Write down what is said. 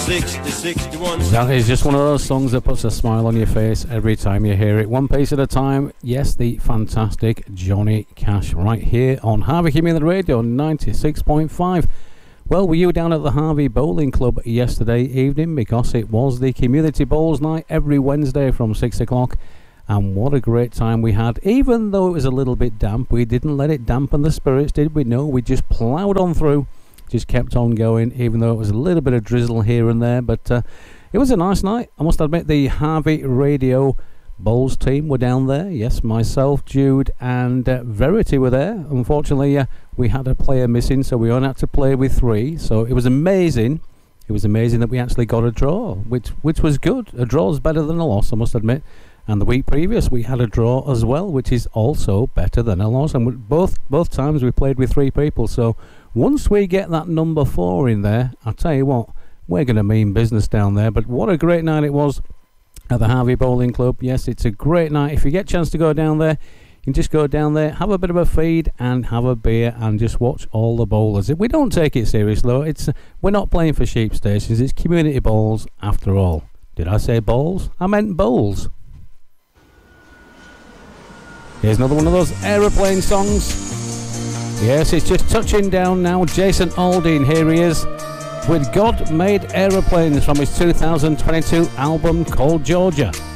60, 61. That is just one of those songs that puts a smile on your face every time you hear it. One piece at a time. Yes, the fantastic Johnny Cash right here on Harvey Community Radio 96.5. Well, were you down at the Harvey Bowling Club yesterday evening? Because it was the Community Bowls night every Wednesday from 6 o'clock. And what a great time we had. Even though it was a little bit damp, we didn't let it dampen the spirits, did we? No, we just ploughed on through. Just kept on going, even though it was a little bit of drizzle here and there. But it was a nice night. I must admit, the Harvey Radio Bowls team were down there. Yes, myself, Jude and Verity were there. Unfortunately, we had a player missing, so we only had to play with 3. So it was amazing. It was amazing that we actually got a draw, which was good. A draw is better than a loss, I must admit. And the week previous we had a draw as well, which is also better than a loss. And both times we played with 3 people. So once we get that number 4 in there, I'll tell you what, we're going to mean business down there. But what a great night it was at the Harvey Bowling Club. Yes, it's a great night. If you get a chance to go down there, you can just go down there, have a bit of a feed and have a beer and just watch all the bowlers. We don't take it serious though. We're not playing for sheep stations. It's community bowls after all. Did I say bowls? I meant bowls. Here's another one of those aeroplane songs. Yes, it's just touching down now. Jason Aldean, here he is with God Made Aeroplanes from his 2022 album called Georgia.